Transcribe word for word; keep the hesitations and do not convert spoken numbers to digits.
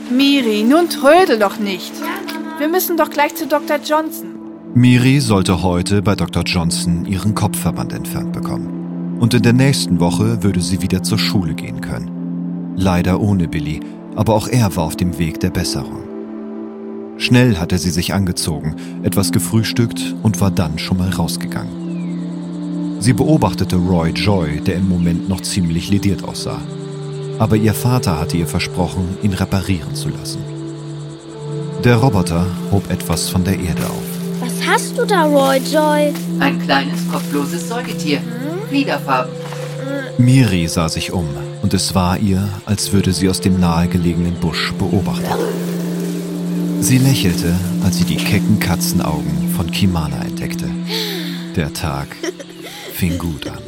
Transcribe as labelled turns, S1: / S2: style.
S1: Miri, nun trödel doch nicht. Wir müssen doch gleich zu Doktor Johnson.
S2: Miri sollte heute bei Doktor Johnson ihren Kopfverband entfernt bekommen. Und in der nächsten Woche würde sie wieder zur Schule gehen können. Leider ohne Billy, aber auch er war auf dem Weg der Besserung. Schnell hatte sie sich angezogen, etwas gefrühstückt und war dann schon mal rausgegangen. Sie beobachtete Roy Joy, der im Moment noch ziemlich lediert aussah. Aber ihr Vater hatte ihr versprochen, ihn reparieren zu lassen. Der Roboter hob etwas von der Erde auf.
S3: Was hast du da, Roy Joy?
S4: Ein kleines, kopfloses Säugetier. Fliederfarben.
S2: Miri sah sich um und es war ihr, als würde sie aus dem nahegelegenen Busch beobachten. Sie lächelte, als sie die kecken Katzenaugen von Kimana entdeckte. Der Tag fing gut an.